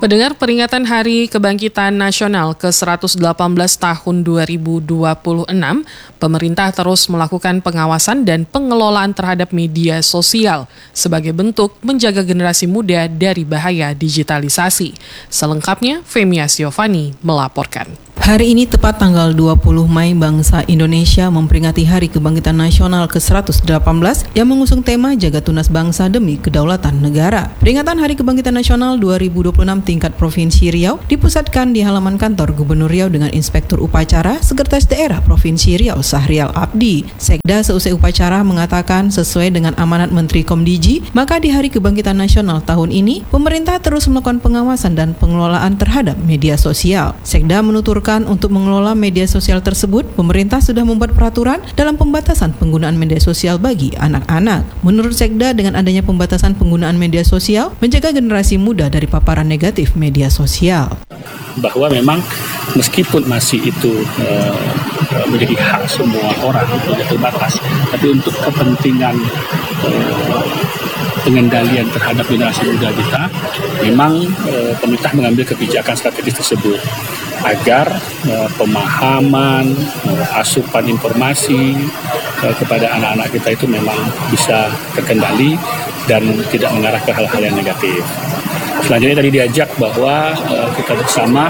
Pendengar, peringatan Hari Kebangkitan Nasional ke-118 tahun 2026, pemerintah terus melakukan pengawasan dan pengelolaan terhadap media sosial sebagai bentuk menjaga generasi muda dari bahaya digitalisasi. Selengkapnya, Femi Astiovani melaporkan. Hari ini tepat tanggal 20 Mei, bangsa Indonesia memperingati Hari Kebangkitan Nasional ke-118 yang mengusung tema Jaga Tunas Bangsa Demi Kedaulatan Negara. Peringatan Hari Kebangkitan Nasional 2026 tingkat Provinsi Riau dipusatkan di halaman kantor Gubernur Riau dengan Inspektur Upacara Sekretaris Daerah Provinsi Riau Sahrial Abdi. Sekda seusai upacara mengatakan sesuai dengan amanat Menteri Komdiji, maka di Hari Kebangkitan Nasional tahun ini, pemerintah terus melakukan pengawasan dan pengelolaan terhadap media sosial. Sekda menuturkan untuk mengelola media sosial tersebut, pemerintah sudah membuat peraturan dalam pembatasan penggunaan media sosial bagi anak-anak. Menurut Sekda, dengan adanya pembatasan penggunaan media sosial, menjaga generasi muda dari paparan negatif media sosial. Bahwa memang meskipun masih itu menjadi hak semua orang untuk terbatas, tapi untuk kepentingan pengendalian terhadap generasi muda kita, memang pemerintah mengambil kebijakan strategis tersebut agar pemahaman, asupan informasi kepada anak-anak kita itu memang bisa terkendali dan tidak mengarah ke hal-hal yang negatif. Selanjutnya tadi diajak bahwa kita bersama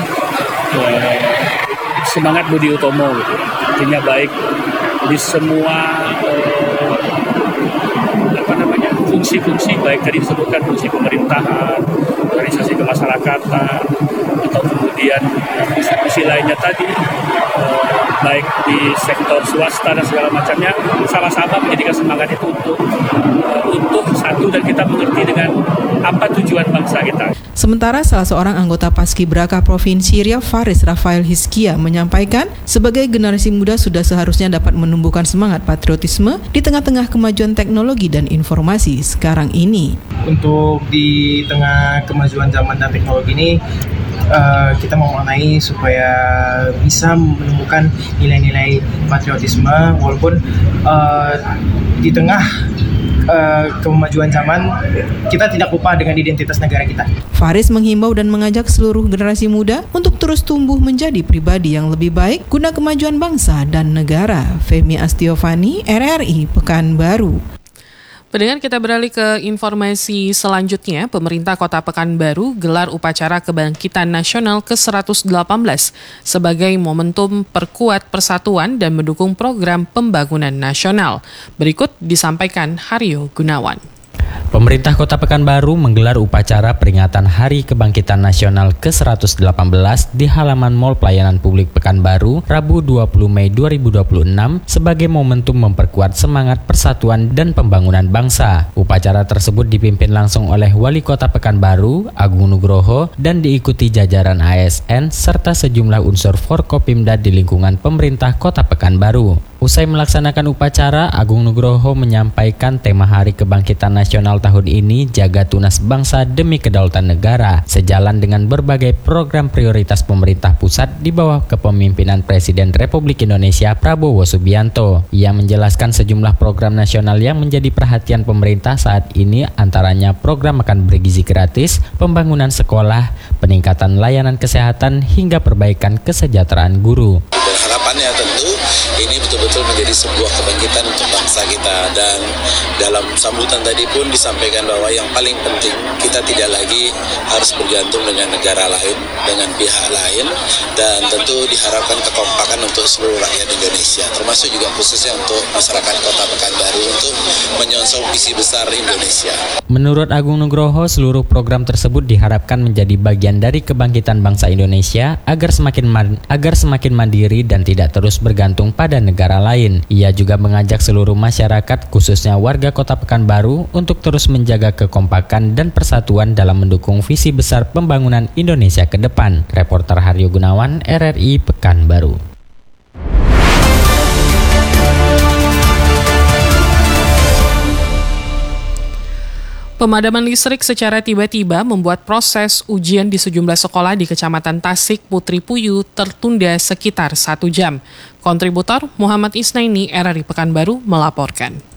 semangat budi utomo, gitu. Artinya baik di semua fungsi-fungsi, baik tadi disebutkan fungsi pemerintahan, organisasi kemasyarakatan, atau kemudian fungsi lainnya tadi, baik di sektor swasta dan segala macamnya, sama-sama menjadikan semangat itu untuk satu dan kita mengerti dengan apa tujuan bangsa kita. Sementara salah seorang anggota Paskibraka Provinsi Riau, Faris Rafael Hizkia, menyampaikan sebagai generasi muda sudah seharusnya dapat menumbuhkan semangat patriotisme di tengah-tengah kemajuan teknologi dan informasi sekarang ini. Untuk di tengah kemajuan zaman dan teknologi ini, kita memaknai supaya bisa menemukan nilai-nilai patriotisme walaupun di tengah kemajuan zaman, kita tidak lupa dengan identitas negara kita. Faris menghimbau dan mengajak seluruh generasi muda untuk terus tumbuh menjadi pribadi yang lebih baik guna kemajuan bangsa dan negara. Femi Astiovani, RRI Pekanbaru. Pendengar, kita beralih ke informasi selanjutnya. Pemerintah Kota Pekanbaru gelar upacara Kebangkitan Nasional ke-118 sebagai momentum perkuat persatuan dan mendukung program pembangunan nasional. Berikut disampaikan Haryo Gunawan. Pemerintah Kota Pekanbaru menggelar upacara peringatan Hari Kebangkitan Nasional ke-118 di halaman Mall Pelayanan Publik Pekanbaru, Rabu 20 Mei 2026 sebagai momentum memperkuat semangat persatuan dan pembangunan bangsa. Upacara tersebut dipimpin langsung oleh Wali Kota Pekanbaru, Agung Nugroho, dan diikuti jajaran ASN serta sejumlah unsur Forkopimda di lingkungan pemerintah Kota Pekanbaru. Usai melaksanakan upacara, Agung Nugroho menyampaikan tema Hari Kebangkitan Nasional tahun ini Jaga Tunas Bangsa Demi Kedaulatan Negara, sejalan dengan berbagai program prioritas pemerintah pusat di bawah kepemimpinan Presiden Republik Indonesia Prabowo Subianto. Ia menjelaskan sejumlah program nasional yang menjadi perhatian pemerintah saat ini, antaranya program makan bergizi gratis, pembangunan sekolah, peningkatan layanan kesehatan, hingga perbaikan kesejahteraan guru. Harapannya tentu ini betul-betul menjadi sebuah kebangkitan untuk bangsa kita, dan dalam sambutan tadi pun disampaikan bahwa yang paling penting kita tidak lagi harus bergantung dengan negara lain, dengan pihak lain, dan tentu diharapkan kekompakan untuk seluruh rakyat Indonesia, termasuk juga khususnya untuk masyarakat Kota Pekanbaru untuk menyongsong visi besar Indonesia. Menurut Agung Nugroho, seluruh program tersebut diharapkan menjadi bagian dari kebangkitan bangsa Indonesia agar semakin mandiri dan tidak terus bergantung pada negara lain. Ia juga mengajak seluruh masyarakat, khususnya warga Kota Pekanbaru, untuk terus menjaga kekompakan dan persatuan dalam mendukung visi besar pembangunan Indonesia ke depan. Reporter Haryo Gunawan, RRI Pekanbaru. Pemadaman listrik secara tiba-tiba membuat proses ujian di sejumlah sekolah di Kecamatan Tasik, Putri Puyuh tertunda sekitar 1 jam. Kontributor Muhammad Isnaini, RRI Pekanbaru, melaporkan.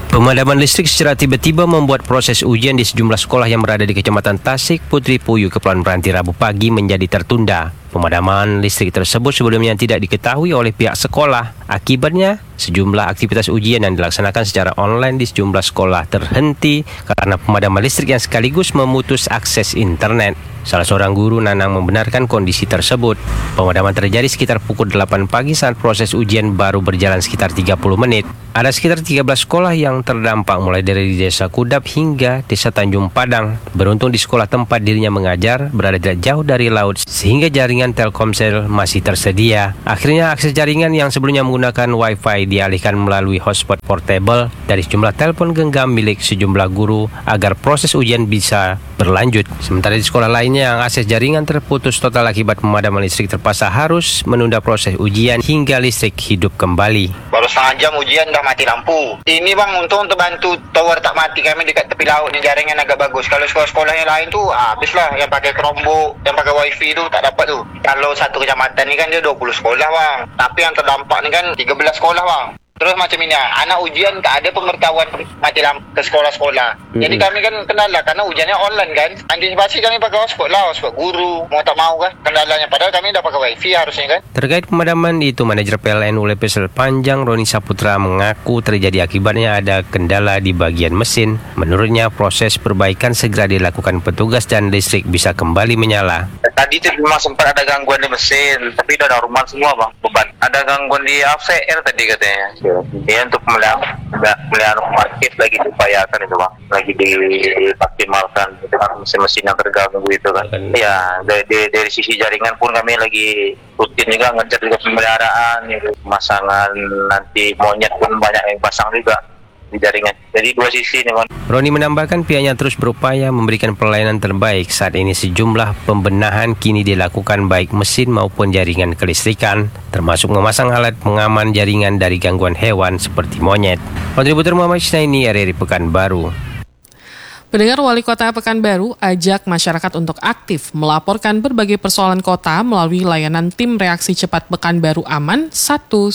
Pemadaman listrik secara tiba-tiba membuat proses ujian di sejumlah sekolah yang berada di Kecamatan Tasik, Putri Puyuh, Kepulauan Meranti Rabu pagi menjadi tertunda. Pemadaman listrik tersebut sebelumnya tidak diketahui oleh pihak sekolah. Akibatnya, sejumlah aktivitas ujian yang dilaksanakan secara online di sejumlah sekolah terhenti karena pemadaman listrik yang sekaligus memutus akses internet. Salah seorang guru, Nanang, membenarkan kondisi tersebut. Pemadaman terjadi sekitar pukul 8 pagi saat proses ujian baru berjalan sekitar 30 menit. Ada sekitar 13 sekolah yang terdampak mulai dari Desa Kudap hingga Desa Tanjung Padang. Beruntung di sekolah tempat dirinya mengajar berada tidak jauh dari laut sehingga jaringan Telkomsel masih tersedia. Akhirnya akses jaringan yang sebelumnya menggunakan Wi-Fi dialihkan melalui hotspot portable dari sejumlah telepon genggam milik sejumlah guru agar proses ujian bisa berlanjut. Sementara di sekolah lainnya yang akses jaringan terputus total akibat pemadaman listrik terpaksa harus menunda proses ujian hingga listrik hidup kembali. Baru setengah jam ujian udah mati lampu. Ini bang, untuk bantu tower tak mati, kami dekat tepi laut ni, jaringan agak bagus. Kalau sekolah-sekolah yang lain tu habislah, yang pakai Chromebook, yang pakai wifi tu tak dapat tu. Kalau satu kecamatan ni kan dia 20 sekolah bang, tapi yang terdampak ni kan 13 sekolah bang. Terus macam ini, anak ujian tak ada pemberitahuan mati lampu ke sekolah-sekolah. Jadi kami kan kendala karena ujiannya online kan. Antisipasi kami pakai hotspot lah, hotspot guru. Mau tak mau kan kendalanya, padahal kami dah pakai wifi harusnya kan. Terkait pemadaman itu, manajer PLN ULP Panjang Roni Saputra mengaku terjadi akibatnya ada kendala di bagian mesin. Menurutnya proses perbaikan segera dilakukan petugas dan listrik bisa kembali menyala. Tadi tu memang sempat ada gangguan di mesin, tapi dah normal semua bang. Beban. Ada gangguan di AFCR tadi katanya. Ya, untuk melihara aktif lagi diupayakan itu bang, lagi dimaksimalkan dengan mesin-mesin yang terganggu itu kan. Ya, dari sisi jaringan pun kami lagi rutin juga ngecat juga pemeliharaan, gitu. Pemasangan nanti monyet pun banyak yang pasang juga di jaringan. Jadi dua sisi nih bang. Roni menambahkan pihaknya terus berupaya memberikan pelayanan terbaik. Saat ini sejumlah pembenahan kini dilakukan baik mesin maupun jaringan kelistrikan, termasuk memasang alat pengaman jaringan dari gangguan hewan seperti monyet. Kontributor Muhammad Isnaini, RRI Pekanbaru. Pendengar, Wali Kota Pekanbaru ajak masyarakat untuk aktif melaporkan berbagai persoalan kota melalui layanan Tim Reaksi Cepat Pekanbaru Aman 112.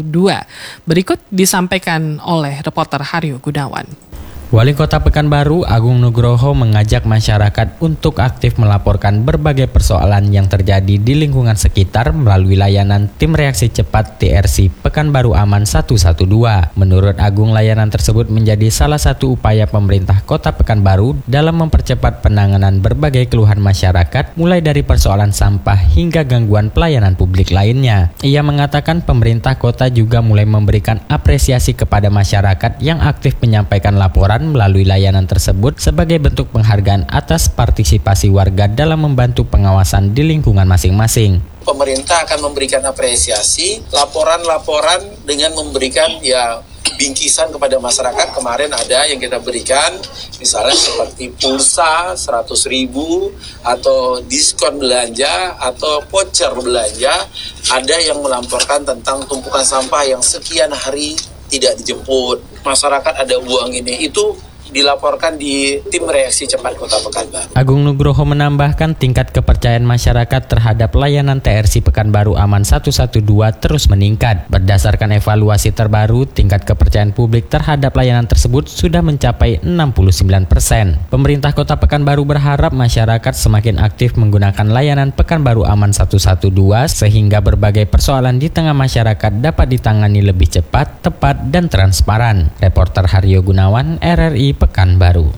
Berikut disampaikan oleh reporter Haryo Gunawan. Wali Kota Pekanbaru Agung Nugroho mengajak masyarakat untuk aktif melaporkan berbagai persoalan yang terjadi di lingkungan sekitar melalui layanan Tim Reaksi Cepat TRC Pekanbaru Aman 112. Menurut Agung, layanan tersebut menjadi salah satu upaya pemerintah Kota Pekanbaru dalam mempercepat penanganan berbagai keluhan masyarakat, mulai dari persoalan sampah hingga gangguan pelayanan publik lainnya. Ia mengatakan pemerintah kota juga mulai memberikan apresiasi kepada masyarakat yang aktif menyampaikan laporan melalui layanan tersebut sebagai bentuk penghargaan atas partisipasi warga dalam membantu pengawasan di lingkungan masing-masing. Pemerintah akan memberikan apresiasi, laporan-laporan dengan memberikan bingkisan kepada masyarakat. Kemarin ada yang kita berikan, misalnya seperti pulsa 100.000 atau diskon belanja atau voucher belanja. Ada yang melamporkan tentang tumpukan sampah yang sekian hari tidak dijemput. Masyarakat ada uang ini, itu dilaporkan di Tim Reaksi Cepat Kota Pekanbaru. Agung Nugroho menambahkan tingkat kepercayaan masyarakat terhadap layanan TRC Pekanbaru Aman 112 terus meningkat. Berdasarkan evaluasi terbaru, tingkat kepercayaan publik terhadap layanan tersebut sudah mencapai 69%. Pemerintah Kota Pekanbaru berharap masyarakat semakin aktif menggunakan layanan Pekanbaru Aman 112 sehingga berbagai persoalan di tengah masyarakat dapat ditangani lebih cepat, tepat, dan transparan. Reporter Haryo Gunawan, RRI Pekanbaru.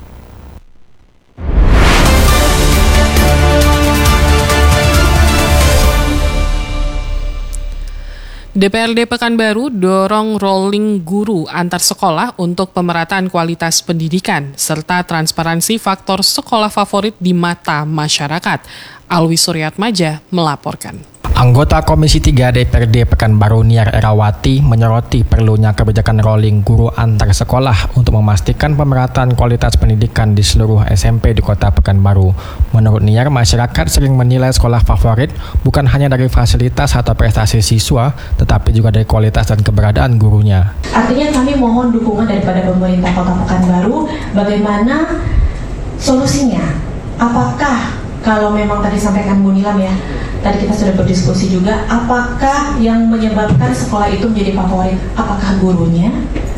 DPRD Pekanbaru dorong rolling guru antar sekolah untuk pemerataan kualitas pendidikan serta transparansi faktor sekolah favorit di mata masyarakat. Alwi Suryatmaja melaporkan. Anggota Komisi 3 DPRD Pekanbaru Niar Erawati menyoroti perlunya kebijakan rolling guru antar sekolah untuk memastikan pemerataan kualitas pendidikan di seluruh SMP di Kota Pekanbaru. Menurut Niar, masyarakat sering menilai sekolah favorit bukan hanya dari fasilitas atau prestasi siswa, tetapi juga dari kualitas dan keberadaan gurunya. Artinya kami mohon dukungan daripada pemerintah Kota Pekanbaru, bagaimana solusinya? Apakah kalau memang tadi sampaikan Bu Nilam ya, tadi kita sudah berdiskusi juga, apakah yang menyebabkan sekolah itu menjadi favorit? Apakah gurunya?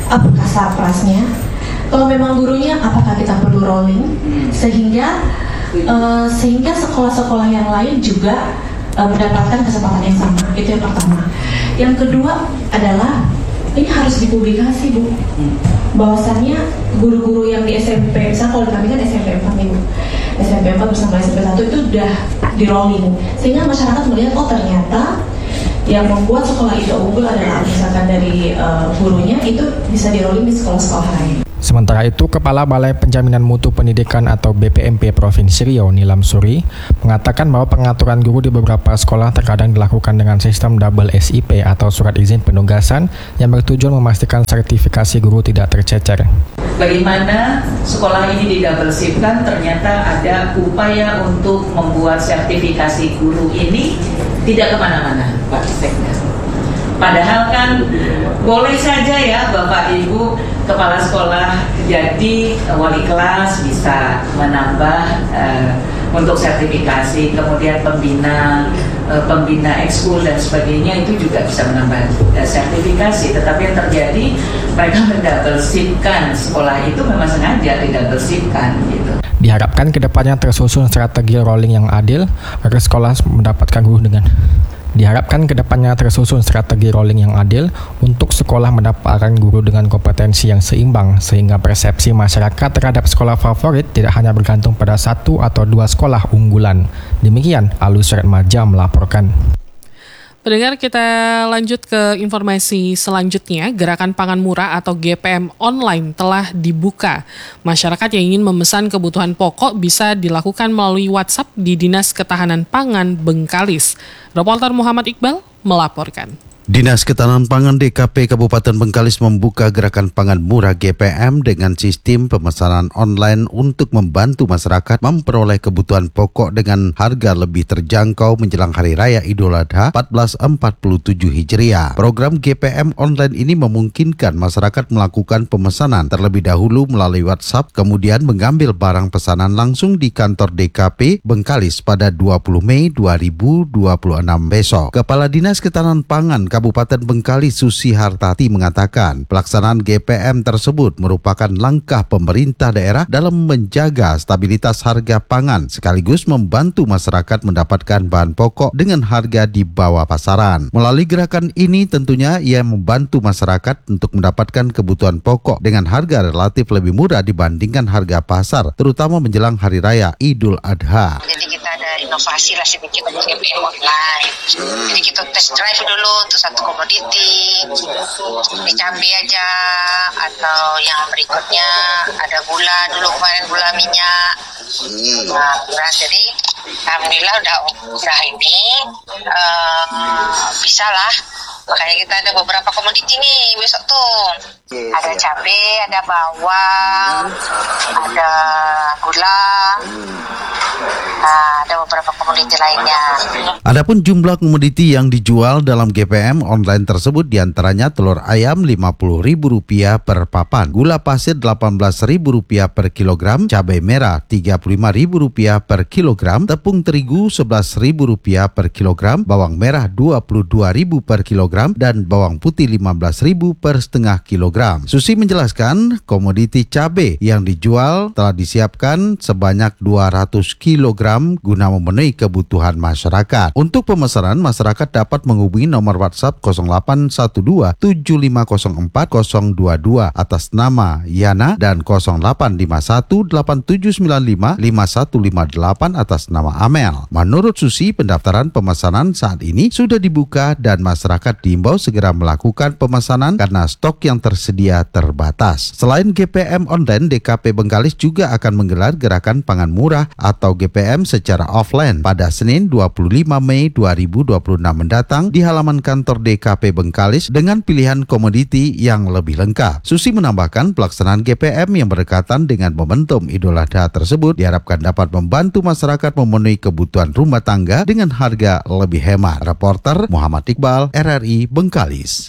apakah saprasnya? Kalau memang gurunya, apakah kita perlu rolling sehingga sekolah-sekolah yang lain juga mendapatkan kesempatan yang sama. Itu yang pertama. Yang kedua adalah ini harus dipublikasi, Bu. Bahwasannya guru-guru yang di SMP, misalnya kalau kami kan SMP 4 nih, Bu. SMP 4 bersama SMP 1 itu udah di rolling. Sehingga masyarakat melihat, oh ternyata yang membuat sekolah itu unggul adalah misalkan dari gurunya, itu bisa di rolling di sekolah-sekolah lain. Sementara itu, Kepala Balai Penjaminan Mutu Pendidikan atau BPMP Provinsi Riau, Nilam Suri, mengatakan bahwa pengaturan guru di beberapa sekolah terkadang dilakukan dengan sistem double SIP atau surat izin penugasan yang bertujuan memastikan sertifikasi guru tidak tercecer. Bagaimana sekolah ini di-double SIP-kan, ternyata ada upaya untuk membuat sertifikasi guru ini tidak kemana-mana, Pak Sekda. Padahal kan boleh saja ya Bapak Ibu Kepala Sekolah jadi wali kelas bisa menambah untuk sertifikasi, kemudian pembina ekskul dan sebagainya itu juga bisa menambah sertifikasi. Tetapi yang terjadi mereka mendouble SIP-kan sekolah itu memang sengaja di-double SIP-kan gitu. Diharapkan kedepannya tersusun strategi rolling yang adil agar sekolah mendapatkan guru dengan untuk sekolah mendapatkan guru dengan kompetensi yang seimbang sehingga persepsi masyarakat terhadap sekolah favorit tidak hanya bergantung pada 1 atau 2 sekolah unggulan. Demikian Alus Retmaja melaporkan. Pendengar, kita lanjut ke informasi selanjutnya. Gerakan Pangan Murah atau GPM online telah dibuka. Masyarakat yang ingin memesan kebutuhan pokok bisa dilakukan melalui WhatsApp di Dinas Ketahanan Pangan Bengkalis. Reporter Muhammad Iqbal melaporkan. Dinas Ketahanan Pangan DKP Kabupaten Bengkalis membuka gerakan pangan murah GPM dengan sistem pemesanan online untuk membantu masyarakat memperoleh kebutuhan pokok dengan harga lebih terjangkau menjelang Hari Raya Idul Adha 1447 Hijriah. Program GPM online ini memungkinkan masyarakat melakukan pemesanan terlebih dahulu melalui WhatsApp, kemudian mengambil barang pesanan langsung di kantor DKP Bengkalis pada 20 Mei 2026 besok. Kepala Dinas Ketahanan Pangan Kabupaten Bengkalis Susi Hartati mengatakan pelaksanaan GPM tersebut merupakan langkah pemerintah daerah dalam menjaga stabilitas harga pangan sekaligus membantu masyarakat mendapatkan bahan pokok dengan harga di bawah pasaran. Melalui gerakan ini tentunya ia membantu masyarakat untuk mendapatkan kebutuhan pokok dengan harga relatif lebih murah dibandingkan harga pasar, terutama menjelang Hari Raya Idul Adha. Jadi kita ada inovasi lah sedikit untuk GPM online. Jadi kita test drive dulu untuk satu komoditi, di cabai aja, atau yang berikutnya ada gula dulu kemarin, gula minyak. Nah, beras. Jadi alhamdulillah udah ini bisa lah. Makanya kita ada beberapa komoditi nih besok tuh. Ada cabai, ada bawang, ada gula. Nah, ada beberapa komoditi lainnya. Adapun jumlah komoditi yang dijual dalam GPM online tersebut diantaranya telur ayam Rp50.000 per papan, gula pasir Rp18.000 per kilogram, cabai merah Rp35.000 per kilogram, tepung terigu Rp11.000 per kilogram, bawang merah Rp22.000 per kilogram, dan bawang putih Rp15.000 per setengah kilogram. Susi menjelaskan komoditi cabai yang dijual telah disiapkan sebanyak 200 kilogram guna memenuhi kebutuhan masyarakat. Untuk pemesanan, masyarakat dapat menghubungi nomor WhatsApp 0812 7504 022 atas nama Yana dan 0851 8795 5158 atas nama Amel. Menurut Susi, pendaftaran pemesanan saat ini sudah dibuka dan masyarakat diimbau segera melakukan pemesanan karena stok yang tersedia terbatas. Selain GPM online, DKP Bengkalis juga akan menggelar gerakan pangan murah atau GPM secara offline pada Senin 25 Mei 2026 mendatang di halaman kantor DKP Bengkalis dengan pilihan komoditi yang lebih lengkap. Susi menambahkan pelaksanaan GPM yang berdekatan dengan momentum Idul Adha tersebut diharapkan dapat membantu masyarakat memenuhi kebutuhan rumah tangga dengan harga lebih hemat. Reporter Muhammad Iqbal, RRI Bengkalis.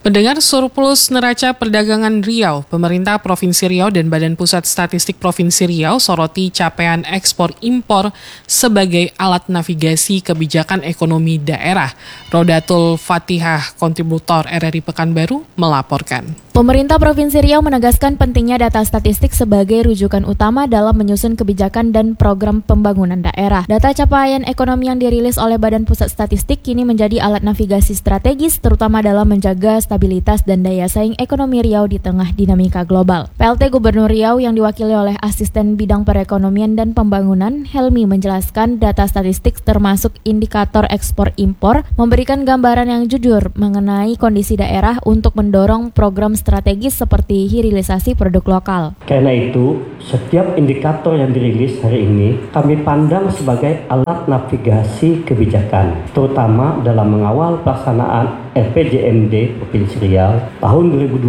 Pendengar, surplus neraca perdagangan Riau, pemerintah Provinsi Riau dan Badan Pusat Statistik Provinsi Riau soroti capaian ekspor-impor sebagai alat navigasi kebijakan ekonomi daerah. Rodatul Fatihah, kontributor RRI Pekanbaru, melaporkan. Pemerintah Provinsi Riau menegaskan pentingnya data statistik sebagai rujukan utama dalam menyusun kebijakan dan program pembangunan daerah. Data capaian ekonomi yang dirilis oleh Badan Pusat Statistik kini menjadi alat navigasi strategis terutama dalam menjaga stabilitas dan daya saing ekonomi Riau di tengah dinamika global. PLT Gubernur Riau yang diwakili oleh Asisten Bidang Perekonomian dan Pembangunan, Helmi, menjelaskan data statistik termasuk indikator ekspor-impor memberikan gambaran yang jujur mengenai kondisi daerah untuk mendorong program strategis seperti hilirisasi produk lokal. Karena itu, setiap indikator yang dirilis hari ini kami pandang sebagai alat navigasi kebijakan, terutama dalam mengawal pelaksanaan RPJMD Provinsi Riau tahun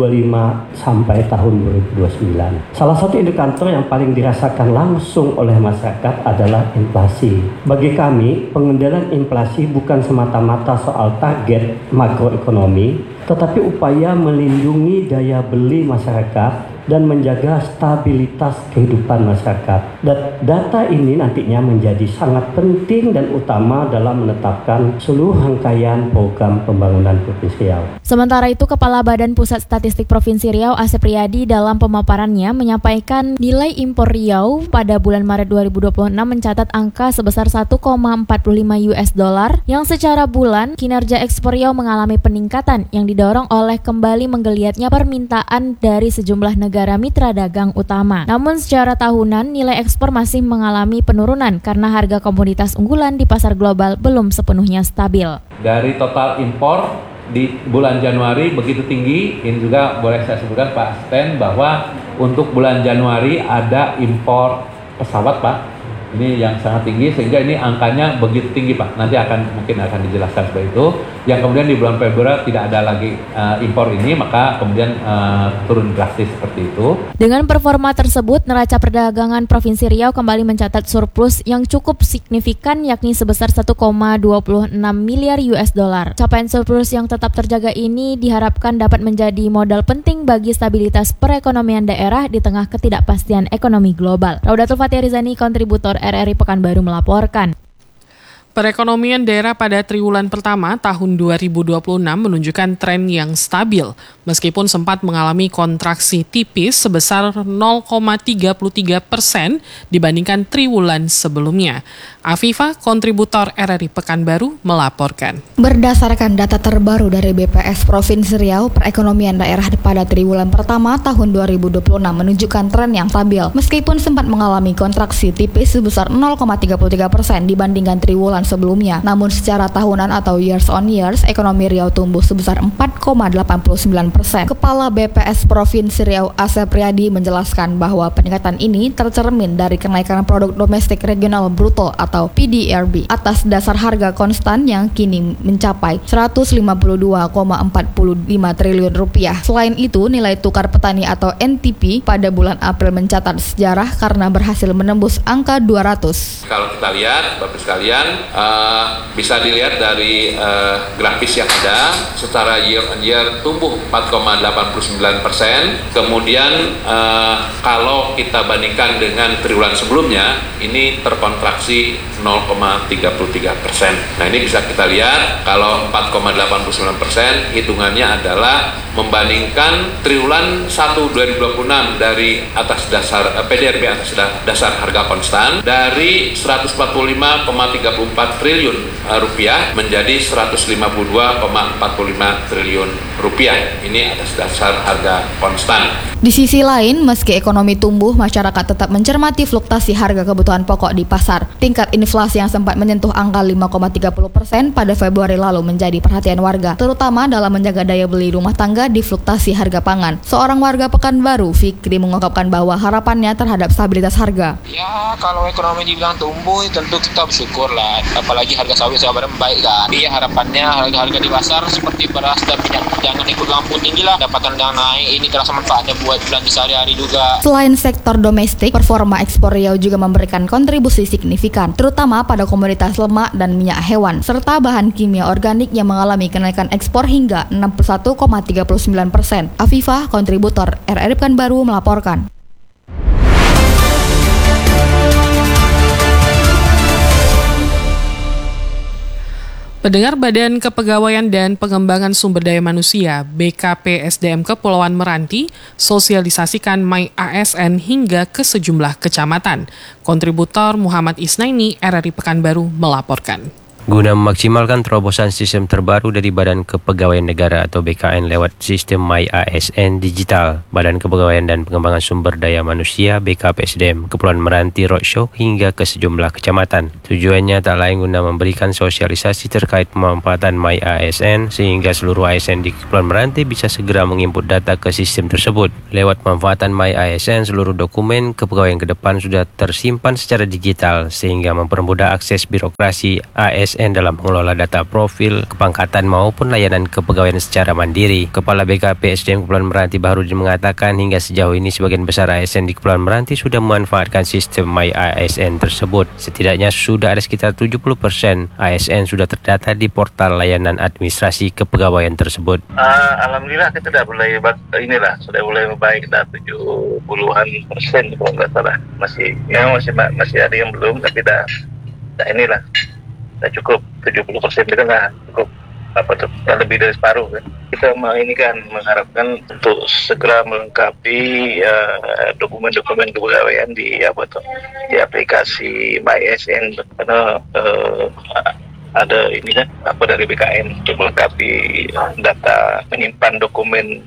2025 sampai tahun 2029. Salah satu indikator yang paling dirasakan langsung oleh masyarakat adalah inflasi. Bagi kami, pengendalian inflasi bukan semata-mata soal target makroekonomi, tetapi upaya melindungi daya beli masyarakat dan menjaga stabilitas kehidupan masyarakat. Data ini nantinya menjadi sangat penting dan utama dalam menetapkan seluruh rangkaian program pembangunan Provinsi Riau. Sementara itu, Kepala Badan Pusat Statistik Provinsi Riau, Asep Riyadi, dalam pemaparannya menyampaikan nilai impor Riau pada bulan Maret 2026 mencatat angka sebesar 1,45 US dollar, yang secara bulan kinerja ekspor Riau mengalami peningkatan yang didorong oleh kembali menggeliatnya permintaan dari sejumlah negara mitra dagang utama. Namun secara tahunan nilai ekspor masih mengalami penurunan karena harga komoditas unggulan di pasar global belum sepenuhnya stabil. Dari total impor di bulan Januari begitu tinggi, ini juga boleh saya sebutkan Pak Asisten bahwa untuk bulan Januari ada impor pesawat Pak. Ini yang sangat tinggi sehingga ini angkanya begitu tinggi Pak. Nanti mungkin akan dijelaskan seperti itu. Yang kemudian di bulan Februari tidak ada lagi impor ini, maka kemudian turun drastis seperti itu. Dengan performa tersebut, neraca perdagangan Provinsi Riau kembali mencatat surplus yang cukup signifikan yakni sebesar 1,26 miliar US dollar. Capaian surplus yang tetap terjaga ini diharapkan dapat menjadi modal penting bagi stabilitas perekonomian daerah di tengah ketidakpastian ekonomi global. Rodatul Fatihah Rizani, kontributor RRI Pekanbaru, melaporkan. Perekonomian daerah pada triwulan pertama tahun 2026 menunjukkan tren yang stabil, meskipun sempat mengalami kontraksi tipis sebesar 0,33% dibandingkan triwulan sebelumnya. Afifah, kontributor RRI Pekanbaru, melaporkan. Berdasarkan data terbaru dari BPS Provinsi Riau, perekonomian daerah pada triwulan pertama tahun 2026 menunjukkan tren yang stabil, meskipun sempat mengalami kontraksi tipis sebesar 0,33% dibandingkan triwulan sebelumnya. Namun secara tahunan atau years on years, ekonomi Riau tumbuh sebesar 4,89%. Kepala BPS Provinsi Riau, Asep Riyadi, menjelaskan bahwa peningkatan ini tercermin dari kenaikan produk domestik regional bruto atau PDRB atas dasar harga konstan yang kini mencapai 152,45 triliun rupiah. Selain itu, nilai tukar petani atau NTP pada bulan April mencatat sejarah karena berhasil menembus angka 200. Kalau kita lihat, Bapak sekalian, bisa dilihat dari grafis yang ada, secara year on year tumbuh 4,89%. Kemudian kalau kita bandingkan dengan triwulan sebelumnya, ini terkontraksi 0,33%. Nah, ini bisa kita lihat kalau 4,89% hitungannya adalah membandingkan triwulan 1 2026 dari atas dasar PDRB atas dasar harga konstan dari 145,34 triliun rupiah menjadi 152,45 triliun rupiah. Ini atas dasar harga konstan. Di sisi lain, meski ekonomi tumbuh, masyarakat tetap mencermati fluktuasi harga kebutuhan pokok di pasar. Tingkat inflasi yang sempat menyentuh angka 5,30% pada Februari lalu menjadi perhatian warga, terutama dalam menjaga daya beli rumah tangga di fluktuasi harga pangan. Seorang warga Pekanbaru, Fikri, mengungkapkan bahwa harapannya terhadap stabilitas harga. Ya, kalau ekonomi dibilang tumbuh, tentu kita bersyukur lah. Apalagi harga sawit sekarang baik kan. Iya, harapannya harga-harga di pasar seperti beras dan minyak jangan ikut lampu tinggi lah, dapatan yang naik ini terasa manfaatnya buat belanja sehari-hari juga. Selain sektor domestik, performa ekspor Riau juga memberikan kontribusi signifikan, terutama pada komoditas lemak dan minyak hewan, serta bahan kimia organik yang mengalami kenaikan ekspor hingga 61,39%. Afifah, kontributor RRI Pekanbaru melaporkan. Pendengar Badan Kepegawaian dan Pengembangan Sumber Daya Manusia BKPSDM Kepulauan Meranti sosialisasikan My ASN hingga ke sejumlah kecamatan. Kontributor Muhammad Isnaini RRI Pekanbaru melaporkan. Guna memaksimalkan terobosan sistem terbaru dari Badan Kepegawaian Negara atau BKN lewat sistem My ASN Digital, Badan Kepegawaian dan Pengembangan Sumber Daya Manusia BKPSDM Kepulauan Meranti roadshow hingga ke sejumlah kecamatan. Tujuannya tak lain guna memberikan sosialisasi terkait pemanfaatan My ASN sehingga seluruh ASN di Kepulauan Meranti bisa segera menginput data ke sistem tersebut. Lewat pemanfaatan My ASN, seluruh dokumen kepegawaian ke depan sudah tersimpan secara digital sehingga mempermudah akses birokrasi ASN dalam mengelola data profil, kepangkatan maupun layanan kepegawaian secara mandiri. Kepala BKPSDM Kepulauan Meranti Bahrudin mengatakan hingga sejauh ini sebagian besar ASN di Kepulauan Meranti sudah memanfaatkan sistem My ASN tersebut. Setidaknya sudah ada sekitar 70% ASN sudah terdata di portal layanan administrasi kepegawaian tersebut. Alhamdulillah kita sudah mulai membaik, dah 70-an% kalau nggak salah. Masih ada yang belum, tapi dah cukup 70% kita nggak cukup lebih dari separuh kan. Kita mengharapkan untuk segera melengkapi dokumen-dokumen kepegawaian di aplikasi MyASN karena ada dari BKN untuk melengkapi data, menyimpan dokumen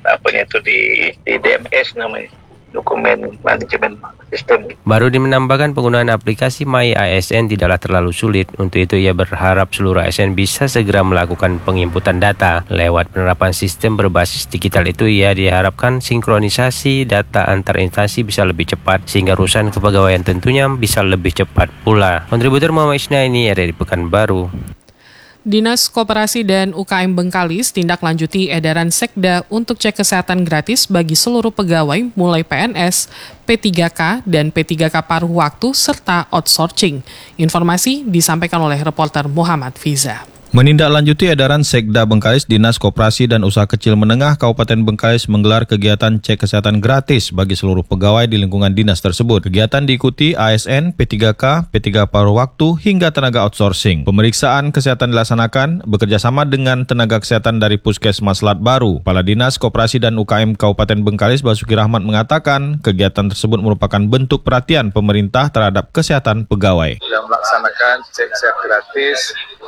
di DMS namanya, dokumen manajemen sistem. Bahrudin menambahkan penggunaan aplikasi My ASN tidaklah terlalu sulit. Untuk itu ia berharap seluruh ASN bisa segera melakukan penginputan data. Lewat penerapan sistem berbasis digital itu ia diharapkan sinkronisasi data antar instansi bisa lebih cepat sehingga urusan kepegawaian tentunya bisa lebih cepat pula. Kontributor Muhammad Isnaini RRI Pekanbaru. Dinas Koperasi dan UKM Bengkalis tindak lanjuti edaran Sekda untuk cek kesehatan gratis bagi seluruh pegawai mulai PNS, P3K, dan P3K paruh waktu serta outsourcing. Informasi disampaikan oleh reporter Muhammad Fiza. Menindaklanjuti edaran Sekda Bengkalis, Dinas Koperasi dan Usaha Kecil Menengah Kabupaten Bengkalis menggelar kegiatan cek kesehatan gratis bagi seluruh pegawai di lingkungan dinas tersebut. Kegiatan diikuti ASN, P3K, P3 paruh waktu, hingga tenaga outsourcing. Pemeriksaan kesehatan dilaksanakan bekerjasama dengan tenaga kesehatan dari Puskesmas Selat Baru. Kepala Dinas Koperasi dan UKM Kabupaten Bengkalis Basuki Rahmat mengatakan kegiatan tersebut merupakan bentuk perhatian pemerintah terhadap kesehatan pegawai. Sudah melaksanakan cek sehat gratis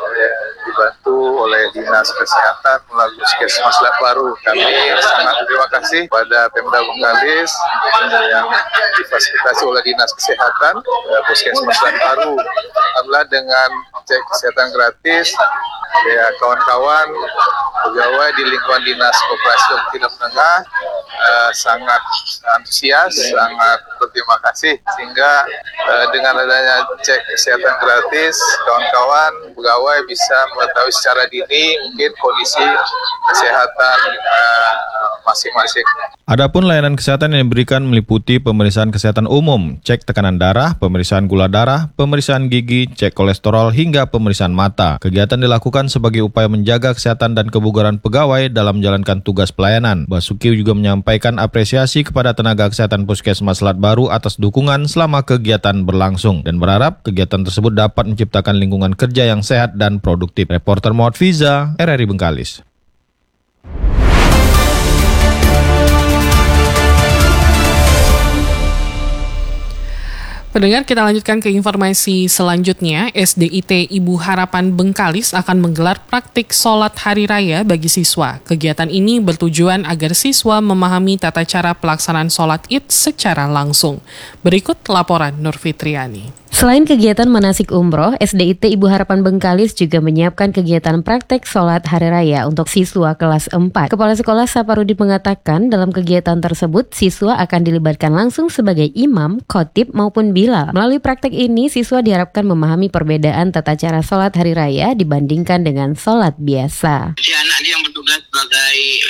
dibantu oleh Dinas Kesehatan melalui Puskesmas Selat Baru. Kami sangat terima kasih pada Pemda Bengkalis yang difasilitasi oleh Dinas Kesehatan Puskesmas Selat Baru. Alhamdulillah dengan cek kesehatan gratis, kawan-kawan pegawai di lingkungan Dinas Koperasi dan Kecil Menengah sangat antusias, sangat berterima kasih sehingga dengan adanya cek kesehatan gratis, kawan-kawan pegawai bisa mengetahui secara dini mungkin kondisi kesehatan masing-masing. Adapun layanan kesehatan yang diberikan meliputi pemeriksaan kesehatan umum, cek tekanan darah, pemeriksaan gula darah, pemeriksaan gigi, cek kolesterol, hingga pemeriksaan mata. Kegiatan dilakukan sebagai upaya menjaga kesehatan dan kebugaran pegawai dalam menjalankan tugas pelayanan. Basuki juga menyampaikan apresiasi kepada tenaga kesehatan Puskesmas Selat Baru atas dukungan selama kegiatan berlangsung dan berharap kegiatan tersebut dapat menciptakan lingkungan kerja yang sehat dan produktif. Reporter Muhammad Fiza, RRI Bengkalis. Pendengar, kita lanjutkan ke informasi selanjutnya. SDIT Ibu Harapan Bengkalis akan menggelar praktik sholat hari raya bagi siswa. Kegiatan ini bertujuan agar siswa memahami tata cara pelaksanaan sholat Id secara langsung. Berikut laporan Nur Fitriani. Selain kegiatan manasik umroh, SDIT Ibu Harapan Bengkalis juga menyiapkan kegiatan praktek sholat hari raya untuk siswa kelas 4. Kepala Sekolah Saparudin mengatakan dalam kegiatan tersebut, siswa akan dilibatkan langsung sebagai imam, khotib maupun bilal. Melalui praktek ini, siswa diharapkan memahami perbedaan tata cara sholat hari raya dibandingkan dengan sholat biasa. Anak dia yang bertugas sebagai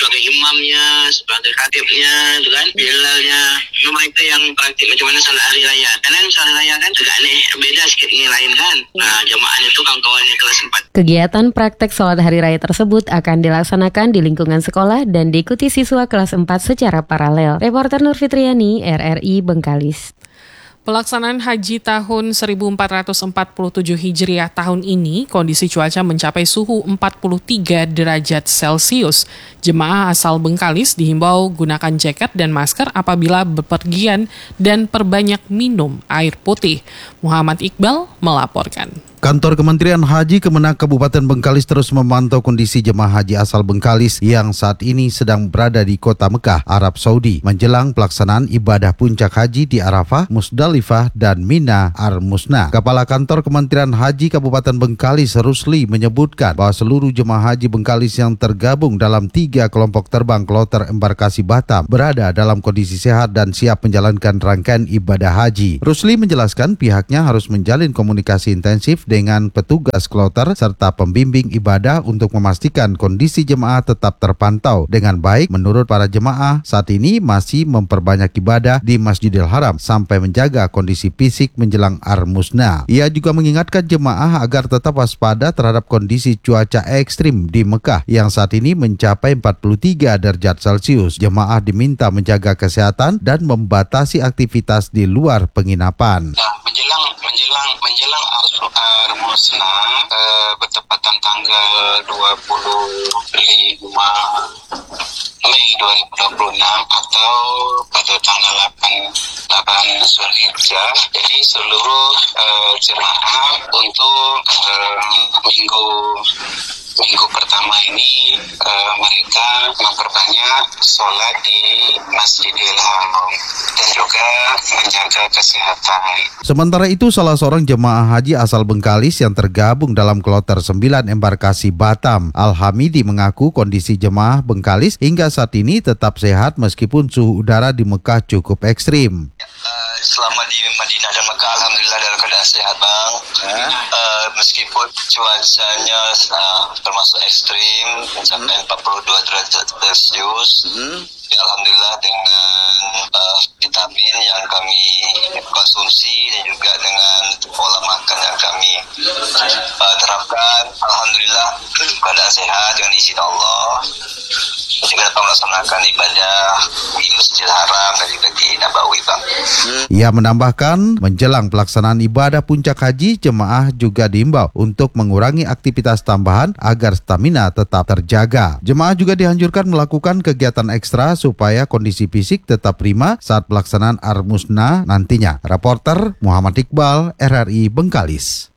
imamnya, sebagai khatibnya, kan, bilalnya. Mereka yang praktik macam mana salat hari raya. Karena salat raya kan agak beda sedikit dengan lain kan. Nah, jamaahnya itu kawan-kawannya kelas 4. Kegiatan praktek sholat hari raya tersebut akan dilaksanakan di lingkungan sekolah dan diikuti siswa kelas 4 secara paralel. Reporter Nur Fitriani, RRI Bengkalis. Pelaksanaan haji tahun 1447 Hijriah tahun ini, kondisi cuaca mencapai suhu 43 derajat Celcius. Jemaah asal Bengkalis dihimbau gunakan jaket dan masker apabila bepergian dan perbanyak minum air putih. Muhammad Iqbal melaporkan. Kantor Kementerian Haji Kemenak Kabupaten Bengkalis terus memantau kondisi jemaah haji asal Bengkalis yang saat ini sedang berada di kota Mekah, Arab Saudi, menjelang pelaksanaan ibadah puncak haji di Arafah, Musdalifah, dan Mina Ar-Musna. Kepala Kantor Kementerian Haji Kabupaten Bengkalis, Rusli, menyebutkan bahwa seluruh jemaah haji Bengkalis yang tergabung dalam 3 kelompok terbang kloter embarkasi Batam berada dalam kondisi sehat dan siap menjalankan rangkaian ibadah haji. Rusli menjelaskan pihaknya harus menjalin komunikasi intensif dengan petugas kloter serta pembimbing ibadah untuk memastikan kondisi jemaah tetap terpantau dengan baik. Menurut para jemaah, saat ini masih memperbanyak ibadah di Masjidil Haram sampai menjaga kondisi fisik menjelang Ar-Musna. Ia juga mengingatkan jemaah agar tetap waspada terhadap kondisi cuaca ekstrim di Mekah yang saat ini mencapai 43 derajat Celcius. Jemaah diminta menjaga kesehatan dan membatasi aktivitas di luar penginapan. Menjelang Ar-Musna bertepatan tanggal 25 Mei 2026 atau pada tanggal 8 Zulhijjah. Jadi seluruh jemaah untuk minggu pertama ini mereka memperbanyak sholat di Masjidil Haram dan juga menjaga kesehatan. Sementara itu, salah seorang jemaah haji asal Bengkalis yang tergabung dalam kloter 9 embarkasi Batam, Al-Hamidi, mengaku kondisi jemaah Bengkalis hingga saat ini tetap sehat meskipun suhu udara di Mekah cukup ekstrim. Selama di Madinah dan Mekah, alhamdulillah dalam keadaan sehat, Bang. Meskipun cuacanya termasuk ekstrim, mencapai 42 derajat Celcius. Alhamdulillah dengan vitamin yang kami konsumsi dan juga dengan pola makan yang kami terapkan, alhamdulillah keadaan sehat dengan izin Allah. Juga dapat melaksanakan ibadah di Masjidil Haram dan juga di Nabawi, Bang. Ia menambahkan, menjelang pelaksanaan ibadah puncak haji, jemaah juga diimbau untuk mengurangi aktivitas tambahan agar stamina tetap terjaga. Jemaah juga dianjurkan melakukan kegiatan ekstra supaya kondisi fisik tetap prima saat pelaksanaan Ar-Musna nantinya. Reporter Muhammad Iqbal, RRI Bengkalis.